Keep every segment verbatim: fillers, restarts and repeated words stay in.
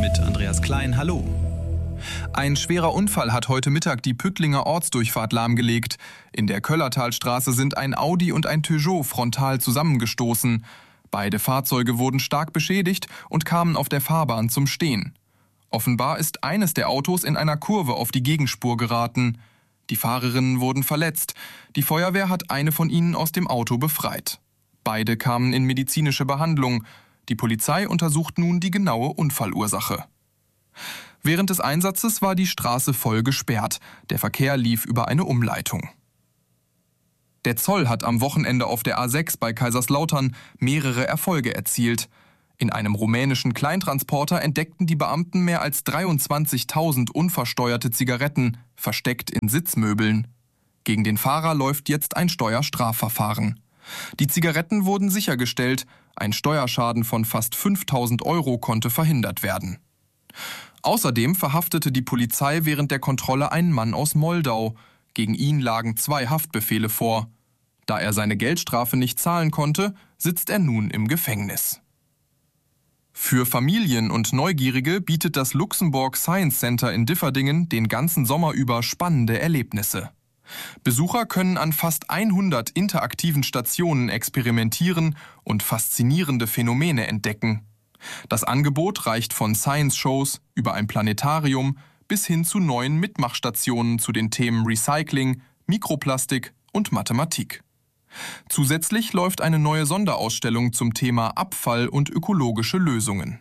mit Andreas Klein. Hallo. Ein schwerer Unfall hat heute Mittag die Püttlinger Ortsdurchfahrt lahmgelegt. In der Köllertalstraße sind ein Audi und ein Peugeot frontal zusammengestoßen. Beide Fahrzeuge wurden stark beschädigt und kamen auf der Fahrbahn zum Stehen. Offenbar ist eines der Autos in einer Kurve auf die Gegenspur geraten. Die Fahrerinnen wurden verletzt. Die Feuerwehr hat eine von ihnen aus dem Auto befreit. Beide kamen in medizinische Behandlung. Die Polizei untersucht nun die genaue Unfallursache. Während des Einsatzes war die Straße voll gesperrt. Der Verkehr lief über eine Umleitung. Der Zoll hat am Wochenende auf der A sechs bei Kaiserslautern mehrere Erfolge erzielt. In einem rumänischen Kleintransporter entdeckten die Beamten mehr als dreiundzwanzigtausend unversteuerte Zigaretten, versteckt in Sitzmöbeln. Gegen den Fahrer läuft jetzt ein Steuerstrafverfahren. Die Zigaretten wurden sichergestellt, ein Steuerschaden von fast fünftausend Euro konnte verhindert werden. Außerdem verhaftete die Polizei während der Kontrolle einen Mann aus Moldau. Gegen ihn lagen zwei Haftbefehle vor. Da er seine Geldstrafe nicht zahlen konnte, sitzt er nun im Gefängnis. Für Familien und Neugierige bietet das Luxemburg Science Center in Differdingen den ganzen Sommer über spannende Erlebnisse. Besucher können an fast hundert interaktiven Stationen experimentieren und faszinierende Phänomene entdecken. Das Angebot reicht von Science-Shows über ein Planetarium bis hin zu neuen Mitmachstationen zu den Themen Recycling, Mikroplastik und Mathematik. Zusätzlich läuft eine neue Sonderausstellung zum Thema Abfall und ökologische Lösungen.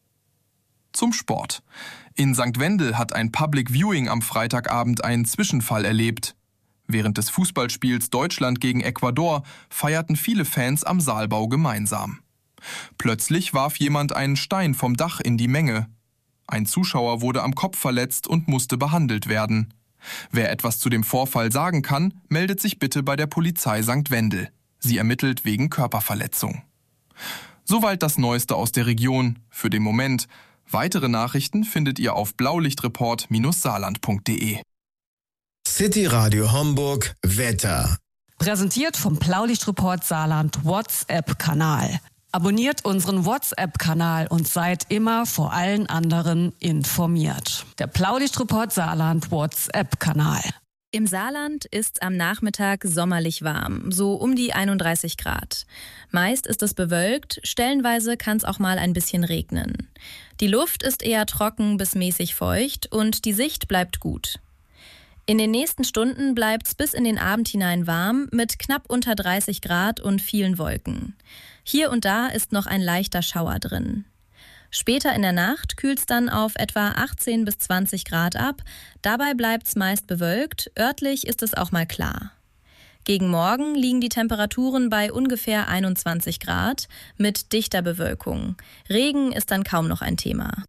Zum Sport. In Sankt Wendel hat ein Public Viewing am Freitagabend einen Zwischenfall erlebt. Während des Fußballspiels Deutschland gegen Ecuador feierten viele Fans am Saalbau gemeinsam. Plötzlich warf jemand einen Stein vom Dach in die Menge. Ein Zuschauer wurde am Kopf verletzt und musste behandelt werden. Wer etwas zu dem Vorfall sagen kann, meldet sich bitte bei der Polizei Sankt Wendel. Sie ermittelt wegen Körperverletzung. Soweit das Neueste aus der Region. Für den Moment. Weitere Nachrichten findet ihr auf blaulichtreport Bindestrich saarland punkt de. City Radio Homburg Wetter. Präsentiert vom Blaulichtreport Saarland WhatsApp-Kanal. Abonniert unseren WhatsApp-Kanal und seid immer vor allen anderen informiert. Der Blaulichtreport Saarland WhatsApp-Kanal. Im Saarland ist am Nachmittag sommerlich warm, so um die einunddreißig Grad. Meist ist es bewölkt, stellenweise kann es auch mal ein bisschen regnen. Die Luft ist eher trocken bis mäßig feucht und die Sicht bleibt gut. In den nächsten Stunden bleibt es bis in den Abend hinein warm mit knapp unter dreißig Grad und vielen Wolken. Hier und da ist noch ein leichter Schauer drin. Später in der Nacht kühlt es dann auf etwa achtzehn bis zwanzig Grad ab. Dabei bleibt es meist bewölkt, örtlich ist es auch mal klar. Gegen Morgen liegen die Temperaturen bei ungefähr einundzwanzig Grad mit dichter Bewölkung. Regen ist dann kaum noch ein Thema.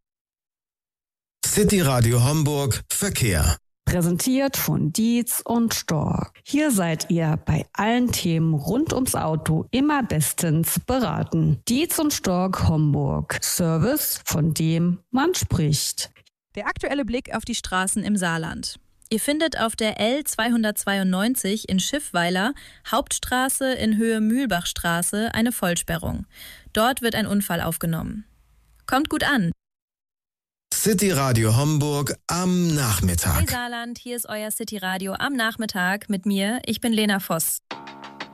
City Radio Homburg Verkehr. Präsentiert von Dietz und Stork. Hier seid ihr bei allen Themen rund ums Auto immer bestens beraten. Dietz und Stork Homburg. Service, von dem man spricht. Der aktuelle Blick auf die Straßen im Saarland. Ihr findet auf der L zweihundertzweiundneunzig in Schiffweiler, Hauptstraße in Höhe Mühlbachstraße, eine Vollsperrung. Dort wird ein Unfall aufgenommen. Kommt gut an! City Radio Homburg am Nachmittag. Hey Saarland, hier ist euer City Radio am Nachmittag mit mir. Ich bin Lena Voss.